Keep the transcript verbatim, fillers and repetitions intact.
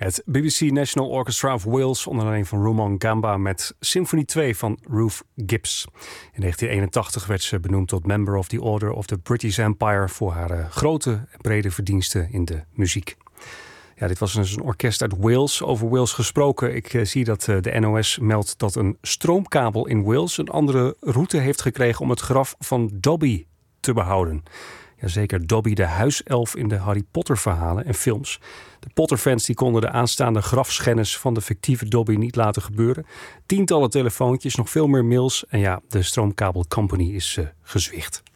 Het B B C National Orchestra of Wales onder leiding van Rumon Gamba met Symphony twee van Ruth Gibbs. In negentien eenentachtig werd ze benoemd tot Member of the Order of the British Empire voor haar uh, grote en brede verdiensten in de muziek. Ja, dit was dus een orkest uit Wales. Over Wales gesproken. Ik uh, zie dat uh, de N O S meldt dat een stroomkabel in Wales een andere route heeft gekregen om het graf van Dobby te behouden. Jazeker, Dobby, de huiself in de Harry Potter verhalen en films. De Potterfans die konden de aanstaande grafschennis van de fictieve Dobby niet laten gebeuren. Tientallen telefoontjes, nog veel meer mails en ja, de stroomkabel company is uh, gezwicht.